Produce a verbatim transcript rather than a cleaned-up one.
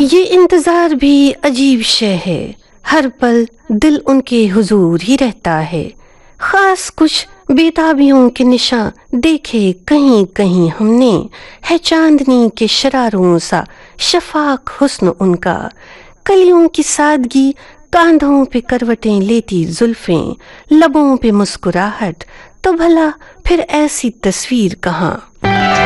ये इंतज़ार भी अजीब शय है, हर पल दिल उनके हुजूर ही रहता है। ख़ास कुछ बेताबियों के निशान देखे कहीं कहीं हमने, है चांदनी के शरारों सा शफाक हुस्न उनका। कलियों की सादगी, कांधों पे करवटें लेती जुल्फें, लबों पे मुस्कुराहट, तो भला फिर ऐसी तस्वीर कहाँ।